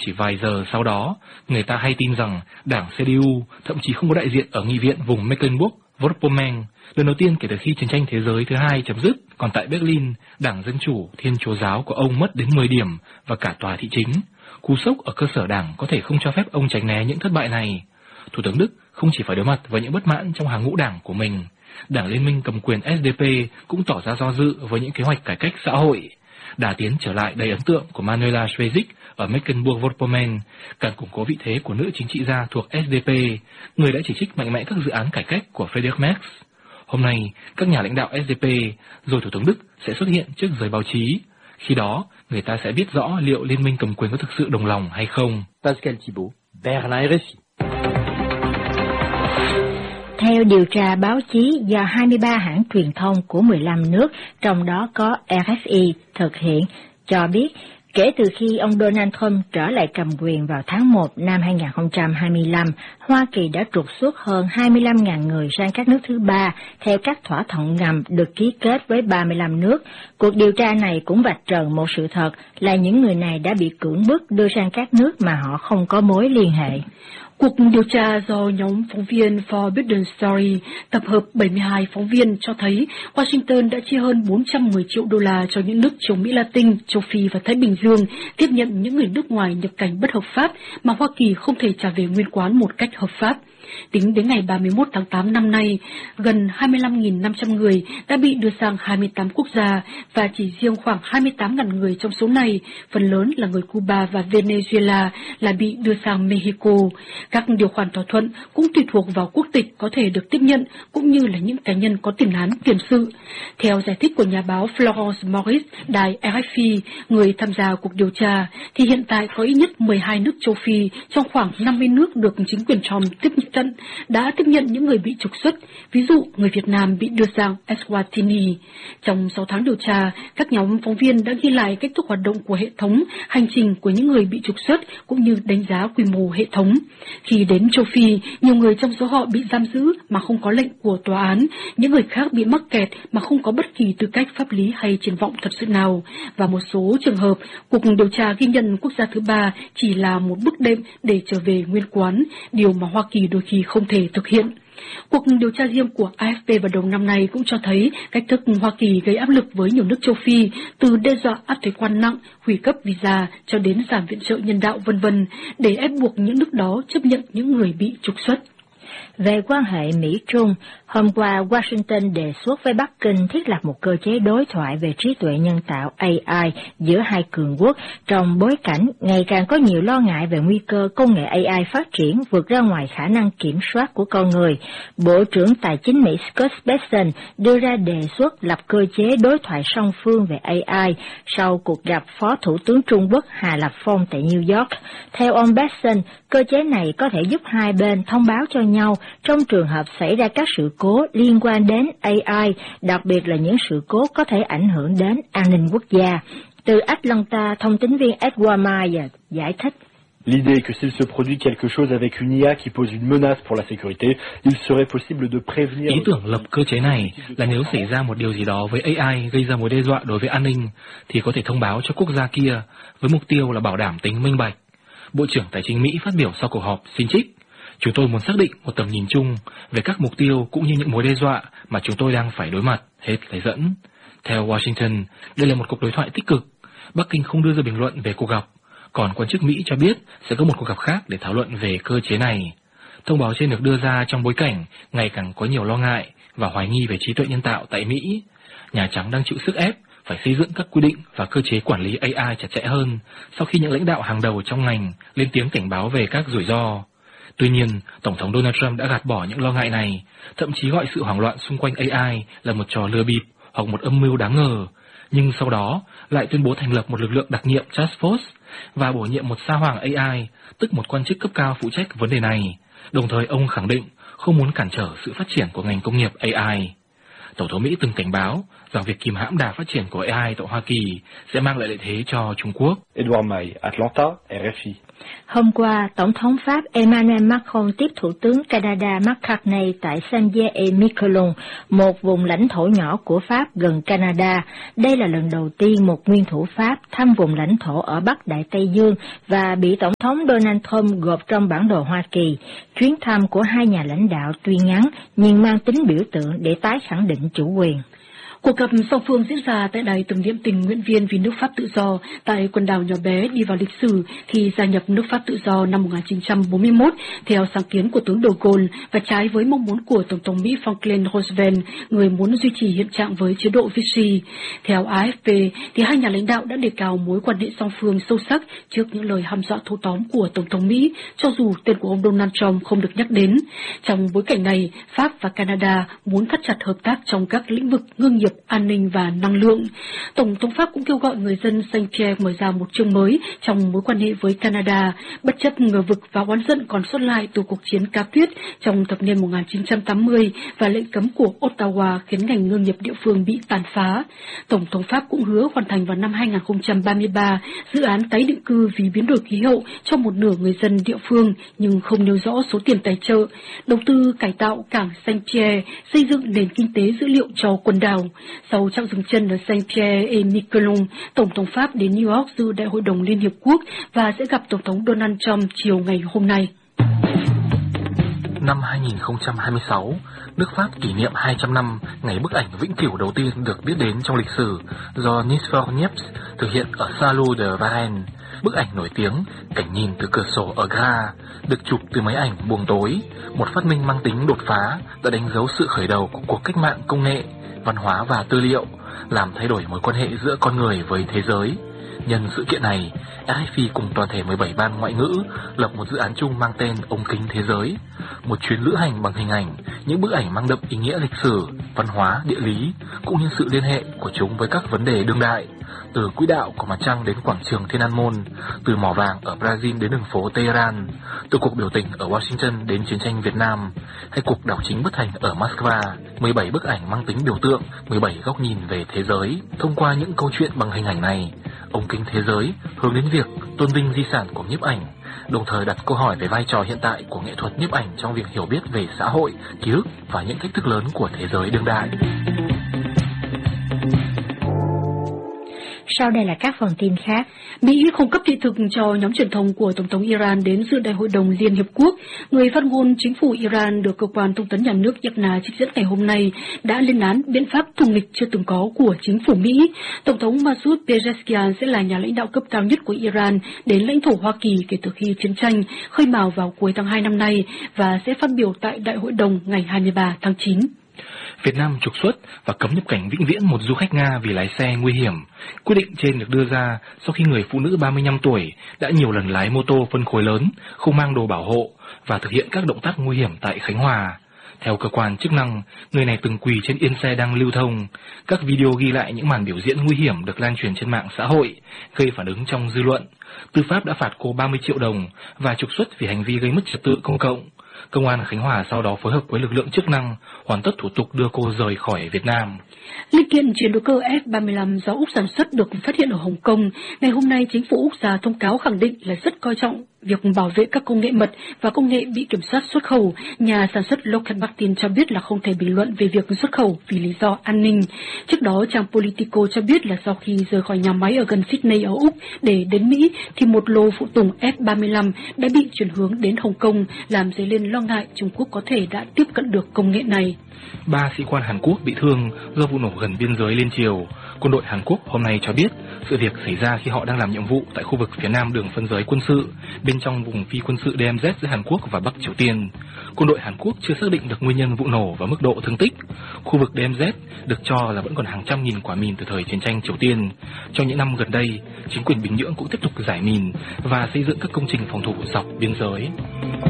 chỉ vài giờ sau đó, người ta hay tin rằng đảng CDU thậm chí không có đại diện ở nghị viện vùng Mecklenburg-Vorpommern, lần đầu tiên kể từ khi chiến tranh thế giới thứ hai chấm dứt. Còn tại Berlin, đảng Dân Chủ Thiên Chúa Giáo của ông mất đến 10 điểm và cả tòa thị chính. Cú sốc ở cơ sở đảng có thể không cho phép ông tránh né những thất bại này. Thủ tướng Đức không chỉ phải đối mặt với những bất mãn trong hàng ngũ đảng của mình, đảng Liên minh cầm quyền SDP cũng tỏ ra do dự với những kế hoạch cải cách xã hội. Đà tiến trở lại đầy ấn tượng của Manuela Schwesig ở Mecklenburg-Vorpommern càng củng cố vị thế của nữ chính trị gia thuộc SDP, người đã chỉ trích mạnh mẽ các dự án cải cách của Friedrich Merz. Hôm nay, các nhà lãnh đạo SDP rồi Thủ tướng Đức sẽ xuất hiện trước giới báo chí. Khi đó, người ta sẽ biết rõ liệu Liên minh cầm quyền có thực sự đồng lòng hay không. Pascal Thibault, Berlin RFI. Theo điều tra báo chí do 23 hãng truyền thông của 15 nước, trong đó có RFI thực hiện, cho biết kể từ khi ông Donald Trump trở lại cầm quyền vào tháng 1 năm 2025, Hoa Kỳ đã trục xuất hơn 25.000 người sang các nước thứ ba theo các thỏa thuận ngầm được ký kết với 35 nước. Cuộc điều tra này cũng vạch trần một sự thật là những người này đã bị cưỡng bức đưa sang các nước mà họ không có mối liên hệ. Cuộc điều tra do nhóm phóng viên Forbidden Story tập hợp 72 phóng viên cho thấy Washington đã chi hơn 410 triệu đô la cho những nước châu Mỹ Latin, châu Phi và Thái Bình Dương tiếp nhận những người nước ngoài nhập cảnh bất hợp pháp mà Hoa Kỳ không thể trả về nguyên quán một cách hợp pháp. Tính đến ngày 31 tháng 8 năm nay, gần 25.500 người đã bị đưa sang 28 quốc gia và chỉ riêng khoảng 28.000 người trong số này, phần lớn là người Cuba và Venezuela, là bị đưa sang Mexico. Các điều khoản thỏa thuận cũng tùy thuộc vào quốc tịch có thể được tiếp nhận cũng như là những cá nhân có tiền án tiền sự. Theo giải thích của nhà báo Florence Morris, đài RFI, người tham gia cuộc điều tra, thì hiện tại có ít nhất 12 nước châu Phi trong khoảng 50 nước được chính quyền Trump tiếp nhận đã tiếp nhận những người bị trục xuất, ví dụ người Việt Nam bị đưa sang Eswatini. Trong 6 tháng điều tra, các nhóm phóng viên đã ghi lại cách thức hoạt động của hệ thống, hành trình của những người bị trục xuất cũng như đánh giá quy mô hệ thống. Khi đến châu Phi, nhiều người trong số họ bị giam giữ mà không có lệnh của tòa án, những người khác bị mắc kẹt mà không có bất kỳ tư cách pháp lý hay triển vọng thật sự nào. Và một số trường hợp, cuộc điều tra ghi nhận quốc gia thứ ba chỉ là một bước đệm để trở về nguyên quán, điều mà Hoa Kỳ đôi khi không thể thực hiện. Cuộc điều tra riêng của AFP vào đầu năm nay cũng cho thấy cách thức Hoa Kỳ gây áp lực với nhiều nước châu Phi, từ đe dọa áp thuế quan nặng, hủy cấp visa cho đến giảm viện trợ nhân đạo v.v. để ép buộc những nước đó chấp nhận những người bị trục xuất. Về quan hệ Mỹ-Trung, hôm qua Washington đề xuất với Bắc Kinh thiết lập một cơ chế đối thoại về trí tuệ nhân tạo AI giữa hai cường quốc trong bối cảnh ngày càng có nhiều lo ngại về nguy cơ công nghệ AI phát triển vượt ra ngoài khả năng kiểm soát của con người. Bộ trưởng Tài chính Mỹ Scott Bessent đưa ra đề xuất lập cơ chế đối thoại song phương về AI sau cuộc gặp Phó Thủ tướng Trung Quốc Hà Lập Phong tại New York. Theo ông Bessent, cơ chế này có thể giúp hai bên thông báo cho nhau trong trường hợp xảy ra các sự cố liên quan đến AI, đặc biệt là những sự cố có thể ảnh hưởng đến an ninh quốc gia. Từ Atlanta, thông tín viên Edward Meyer giải thích. L'idée est que s'il se produit quelque chose avec une IA qui pose une menace pour la sécurité, il serait possible de prévenir... Ý tưởng lập cơ chế này là nếu xảy ra một điều gì đó với AI gây ra mối đe dọa đối với an ninh, thì có thể thông báo cho quốc gia kia, với mục tiêu là bảo đảm tính minh bạch. Bộ trưởng Tài chính Mỹ phát biểu sau cuộc họp xin trích: "Chúng tôi muốn xác định một tầm nhìn chung về các mục tiêu cũng như những mối đe dọa mà chúng tôi đang phải đối mặt." Hết lời dẫn. Theo Washington, đây là một cuộc đối thoại tích cực. Bắc Kinh không đưa ra bình luận về cuộc gặp, còn quan chức Mỹ cho biết sẽ có một cuộc gặp khác để thảo luận về cơ chế này. Thông báo trên được đưa ra trong bối cảnh ngày càng có nhiều lo ngại và hoài nghi về trí tuệ nhân tạo tại Mỹ. Nhà Trắng đang chịu sức ép phải xây dựng các quy định và cơ chế quản lý AI chặt chẽ hơn sau khi những lãnh đạo hàng đầu trong ngành lên tiếng cảnh báo về các rủi ro. Tuy nhiên, Tổng thống Donald Trump đã gạt bỏ những lo ngại này, thậm chí gọi sự hoảng loạn xung quanh AI là một trò lừa bịp hoặc một âm mưu đáng ngờ, nhưng sau đó lại tuyên bố thành lập một lực lượng đặc nhiệm Task Force và bổ nhiệm một sa hoàng AI, tức một quan chức cấp cao phụ trách vấn đề này. Đồng thời ông khẳng định không muốn cản trở sự phát triển của ngành công nghiệp AI. Tổng thống Mỹ từng cảnh báo rằng việc kìm hãm đà phát triển của AI tại Hoa Kỳ sẽ mang lại lợi thế cho Trung Quốc. Edouard May, Atlanta, RFI. Hôm qua, Tổng thống Pháp Emmanuel Macron tiếp Thủ tướng Canada Mark Carney tại Saint-Pierre-et-Miquelon, một vùng lãnh thổ nhỏ của Pháp gần Canada. Đây là lần đầu tiên một nguyên thủ Pháp thăm vùng lãnh thổ ở Bắc Đại Tây Dương và bị Tổng thống Donald Trump gộp trong bản đồ Hoa Kỳ. Chuyến thăm của hai nhà lãnh đạo tuy ngắn nhưng mang tính biểu tượng để tái khẳng định chủ quyền. Cuộc gặp song phương diễn ra tại đài tưởng niệm tình nguyện viên vì nước Pháp tự do tại quần đảo nhỏ bé đi vào lịch sử khi gia nhập nước Pháp tự do năm 1941 theo sáng kiến của tướng de Gaulle và trái với mong muốn của Tổng thống Mỹ Franklin Roosevelt, người muốn duy trì hiện trạng với chế độ Vichy. Theo AFP, thì hai nhà lãnh đạo đã đề cao mối quan hệ song phương sâu sắc trước những lời hăm dọa thô tóm của Tổng thống Mỹ, cho dù tên của ông Donald Trump không được nhắc đến. Trong bối cảnh này, Pháp và Canada muốn thắt chặt hợp tác trong các lĩnh vực ngư nghiệp, an ninh và năng lượng. Tổng thống Pháp cũng kêu gọi người dân Saint-Pierre mở ra một chương mới trong mối quan hệ với Canada, bất chấp ngờ vực và oán giận còn sót lại từ cuộc chiến cá tuyết trong thập niên 1980 và lệnh cấm của Ottawa khiến ngành ngư nghiệp địa phương bị tàn phá. Tổng thống Pháp cũng hứa hoàn thành vào năm 2033 dự án tái định cư vì biến đổi khí hậu cho một nửa người dân địa phương, nhưng không nêu rõ số tiền tài trợ, đầu tư cải tạo cảng Saint-Pierre, xây dựng nền kinh tế dữ liệu cho quần đảo. Sau chặng dừng chân ở Saint-Pierre-et-Miquelon, Tổng thống Pháp đến New York dự Đại hội đồng Liên Hiệp Quốc và sẽ gặp Tổng thống Donald Trump chiều ngày hôm nay. Năm 2026, nước Pháp kỷ niệm 200 năm ngày bức ảnh vĩnh cửu đầu tiên được biết đến trong lịch sử do Nisfor Niepce thực hiện ở Salou de Varennes. Bức ảnh nổi tiếng cảnh nhìn từ cửa sổ ở Gare được chụp từ máy ảnh buồng tối, một phát minh mang tính đột phá đã đánh dấu sự khởi đầu của cuộc cách mạng công nghệ, văn hóa và tư liệu, làm thay đổi mối quan hệ giữa con người với thế giới. Nhân sự kiện này, RFI cùng toàn thể 17 ban ngoại ngữ lập một dự án chung mang tên Ống kính thế giới, một chuyến lữ hành bằng hình ảnh, những bức ảnh mang đậm ý nghĩa lịch sử, văn hóa, địa lý, cũng như sự liên hệ của chúng với các vấn đề đương đại, từ quỹ đạo của mặt trăng đến quảng trường Thiên An Môn, từ mỏ vàng ở Brazil đến đường phố Tehran, từ cuộc biểu tình ở Washington đến chiến tranh Việt Nam, hay cuộc đảo chính bất thành ở Moscow. 17 bức ảnh mang tính biểu tượng, 17 góc nhìn về thế giới. Thông qua những câu chuyện bằng hình ảnh này, Ống kính thế giới hướng đến việc tôn vinh di sản của nhiếp ảnh, đồng thời đặt câu hỏi về vai trò hiện tại của nghệ thuật nhiếp ảnh trong việc hiểu biết về xã hội, ký ức và những thách thức lớn của thế giới đương đại. Sau đây là các phần tin khác. Mỹ không cấp thị thực cho nhóm truyền thông của Tổng thống Iran đến dự Đại hội đồng Liên Hiệp Quốc. Người phát ngôn chính phủ Iran được cơ quan thông tấn nhà nước IRNA trích dẫn ngày hôm nay đã lên án biện pháp thù nghịch chưa từng có của chính phủ Mỹ. Tổng thống Masoud Pezeshkian sẽ là nhà lãnh đạo cấp cao nhất của Iran đến lãnh thổ Hoa Kỳ kể từ khi chiến tranh khơi mào vào cuối tháng 2 năm nay và sẽ phát biểu tại Đại hội đồng ngày 23 tháng 9. Việt Nam trục xuất và cấm nhập cảnh vĩnh viễn một du khách Nga vì lái xe nguy hiểm. Quyết định trên được đưa ra sau khi người phụ nữ 35 tuổi đã nhiều lần lái mô tô phân khối lớn, không mang đồ bảo hộ và thực hiện các động tác nguy hiểm tại Khánh Hòa. Theo cơ quan chức năng, người này từng quỳ trên yên xe đang lưu thông. Các video ghi lại những màn biểu diễn nguy hiểm được lan truyền trên mạng xã hội, gây phản ứng trong dư luận. Tư pháp đã phạt cô 30 triệu đồng và trục xuất vì hành vi gây mất trật tự công cộng. Công an Khánh Hòa sau đó phối hợp với lực lượng chức năng hoàn tất thủ tục đưa cô rời khỏi Việt Nam. Linh kiện chiến đấu cơ F-35 do Úc sản xuất được phát hiện ở Hồng Kông. Ngày hôm nay, chính phủ Úc ra thông cáo khẳng định là rất coi trọng việc bảo vệ các công nghệ mật và công nghệ bị kiểm soát xuất khẩu. Nhà sản xuất Lockheed Martin cho biết là không thể bình luận về việc xuất khẩu vì lý do an ninh. Trước đó, trang Politico cho biết là sau khi rời khỏi nhà máy ở gần Sydney ở Úc để đến Mỹ, thì một lô phụ tùng F-35 đã bị chuyển hướng đến Hồng Kông, làm dấy lên lo ngại Trung Quốc có thể đã tiếp cận được công nghệ này. 3 sĩ quan Hàn Quốc bị thương do vụ nổ gần biên giới liên Triều. Quân đội Hàn Quốc hôm nay cho biết sự việc xảy ra khi họ đang làm nhiệm vụ tại khu vực phía nam đường phân giới quân sự bên trong vùng phi quân sự DMZ giữa Hàn Quốc và Bắc Triều Tiên. Quân đội Hàn Quốc chưa xác định được nguyên nhân vụ nổ và mức độ thương tích. Khu vực DMZ được cho là vẫn còn hàng trăm nghìn quả mìn từ thời chiến tranh Triều Tiên. Trong những năm gần đây, chính quyền Bình Nhưỡng cũng tiếp tục giải mìn và xây dựng các công trình phòng thủ dọc biên giới.